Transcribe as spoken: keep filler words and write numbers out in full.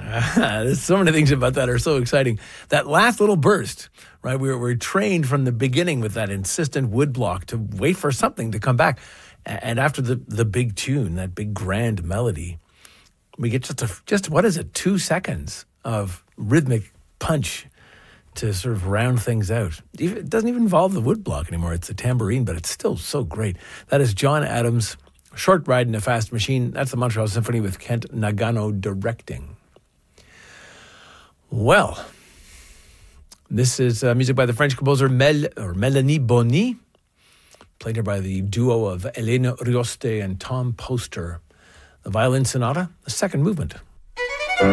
There's so many things about that are so exciting. That last little burst, right? We were, we were trained from the beginning with that insistent woodblock to wait for something to come back. And after the, the big tune, that big grand melody, we get just, a, just, what is it, two seconds of rhythmic punch to sort of round things out. It doesn't even involve the woodblock anymore. It's a tambourine, but it's still so great. That is John Adams' Short Ride in a Fast Machine. That's the Montreal Symphony with Kent Nagano directing. Well, this is uh, music by the French composer Mel, or Melanie Bonny, played here by the duo of Elena Rioste and Tom Poster. The Violin Sonata, the second movement.